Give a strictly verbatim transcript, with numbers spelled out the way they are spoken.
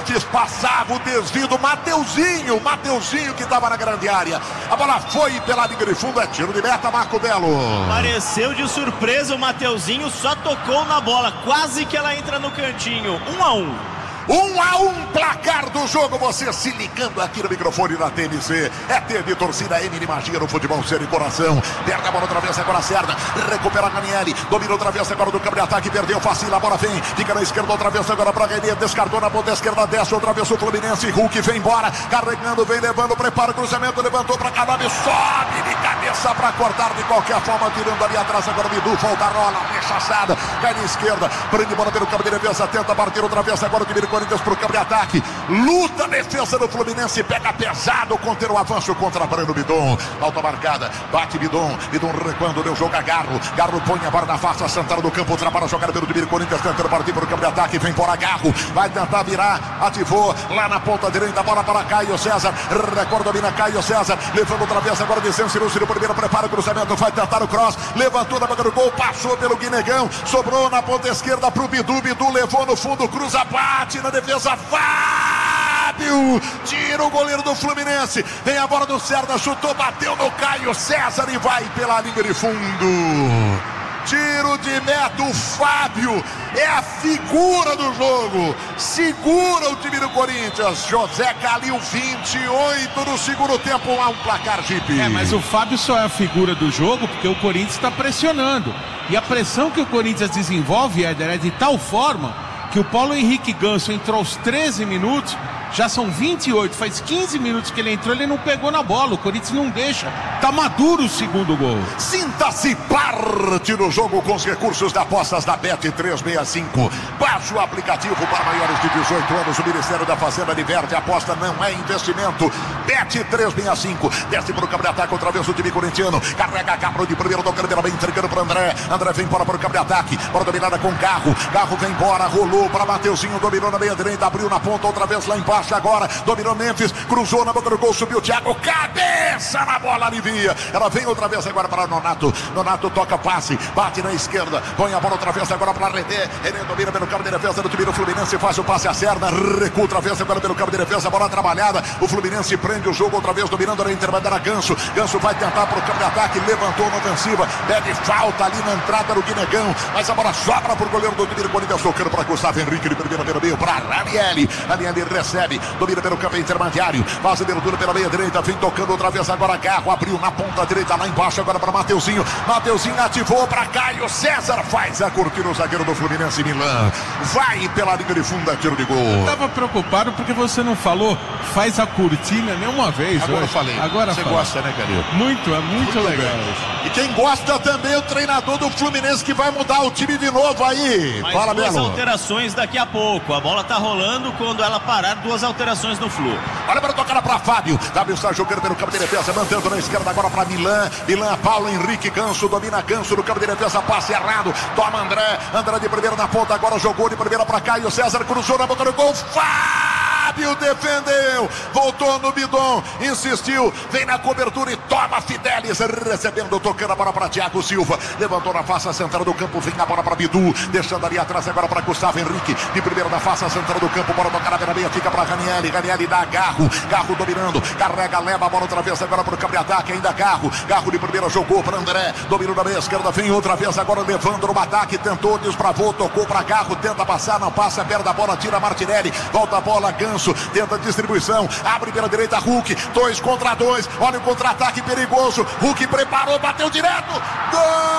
Corinthians passava o desvio do Mateuzinho, Mateuzinho que estava na grande área. A bola foi pela linha de fundo, é tiro de meta, Marco Belo. Pareceu de surpresa o Mateuzinho, só tocou na bola, quase que ela entra no cantinho. Um a um. Um a um, placar do jogo, você se ligando aqui no microfone da T M C. É T V, torcida M de magia no futebol, ser e coração. Perde a bola outra vez, agora Serna. Recupera a Ranieri, domina outra vez agora do campo de ataque, perdeu, facila, a bola vem. Fica na esquerda outra vez agora para Ranieri, descartou na ponta esquerda, desce outra vez o Fluminense. Hulk vem embora, carregando, vem levando, prepara o cruzamento, levantou para Canabe, sobe de cabeça para cortar de qualquer forma, tirando ali atrás agora o Bidu, volta a rola, rechaçada, cai na esquerda, prende bola pelo campo de defesa, tenta partir outra vez agora o time do Corinthians pro campo de ataque, luta a defesa do Fluminense, pega pesado, conter o avanço contra Breno Bidon, alta marcada, bate Bidon, Bidon recuando, deu jogo a Garro, Garro põe a bola na face central do campo, trabalha a jogada pelo time do Corinthians, tentando partir pro campo de ataque, vem por Garro, vai tentar virar, ativou, lá na ponta direita, bola para Caio César, recorda, domina Caio César, levando outra vez agora de Senso, no primeiro, prepara o cruzamento, vai tentar o cross, levantou na boca do gol, passou pelo Guinegão, sobrou na ponta esquerda pro Bidu, Bidu levou no fundo, cruza, bate na defesa, Fábio, tira o goleiro do Fluminense, vem a bola do Serna, chutou, bateu no Caio César e vai pela linha de fundo. Tiro de meta, o Fábio é a figura do jogo, segura o time do Corinthians. José Calil, vinte e oito do segundo tempo, há um placar, Jeep. É, mas o Fábio só é a figura do jogo porque o Corinthians está pressionando, e a pressão que o Corinthians desenvolve, Éder, é de tal forma que o Paulo Henrique Ganso entrou aos treze minutos, já são vinte e oito, faz quinze minutos que ele entrou, ele não pegou na bola, o Corinthians não deixa, tá maduro o segundo gol. Sinta-se parte no jogo com os recursos da apostas da Bet trezentos e sessenta e cinco. Baixe o aplicativo para maiores de dezoito anos, o Ministério da Fazenda diverte, a aposta não é investimento. Bet trezentos e sessenta e cinco, desce para o campo de ataque, outra vez o time corintiano, carrega a Cabro de primeiro, tocando pela bem, entregando para André, André vem embora para o campo de ataque, bola dominada com Garro, Garro vem embora, rolou para Mateuzinho, dominou na meia direita, abriu na ponta, outra vez lá embaixo agora, dominou Memphis, cruzou na boca do gol, subiu o Thiago, cabeça na bola, alivia, ela vem outra vez agora para Nonato, Nonato toca passe, bate na esquerda, põe a bola outra vez agora para René, René domina pelo campo de defesa do time do Fluminense, faz o passe a Serna, recua outra vez agora pelo campo de defesa, bola trabalhada, o Fluminense prende o jogo outra vez, dominando na intermediária, Ganso, Ganso vai tentar para o campo de ataque, levantou na ofensiva, pede falta ali na entrada do Guinegão, mas a bola sobra para o goleiro do time do Corinthians, tocando para Gustavo Henrique, de primeira pelo meio, para Ranieri, Ranieri recebe, domina pelo campo intermediário, faz a abertura pela meia direita, vem tocando outra vez agora Garro, abriu na ponta direita, lá embaixo agora para Mateuzinho, Mateuzinho ativou para Caio César, faz a cortina o zagueiro do Fluminense, Milan, vai pela linha de fundo, tiro de gol. Eu tava preocupado porque você não falou, faz a cortina nenhuma vez. Agora hoje. falei, agora você fala. gosta, né, Calil? Muito, é muito, muito legal. E quem gosta também é o treinador do Fluminense, que vai mudar o time de novo aí. Mais Fala, duas Belo. alterações daqui a pouco, a bola tá rolando, quando ela parar, duas alterações no Flu. Olha para tocar para Fábio, Fábio está jogando pelo campo de defesa, mantendo na esquerda agora para Milan, Milan, Paulo Henrique Ganso, domina Ganso no campo de defesa, passe errado, toma André, André de primeira na ponta, agora jogou de primeira para Caio César, cruzou na boca do gol, Fábio defendeu, voltou no Bidon, insistiu, vem na cobertura e toma Fidelis, recebendo, tocando a bola para Thiago Silva, levantou na face central do campo, vem a bola para Bidu, deixando ali atrás agora para Gustavo Henrique, de primeira na face central do campo, bola tocar na meia, fica para Ranieri, Ranieri dá Garro, Garro dominando, carrega, leva a bola outra vez agora para o campo de ataque, ainda Garro, Garro de primeira jogou para André, dominou na meia esquerda, vem outra vez agora levando no ataque, tentou, desbravou, tocou para Garro, tenta passar, não passa, perde a bola, tira Martinelli, volta a bola, Ganso, tenta a distribuição, abre pela direita, Hulk, dois contra dois, olha o contra-ataque perigoso, Hulk preparou, bateu direto, gol!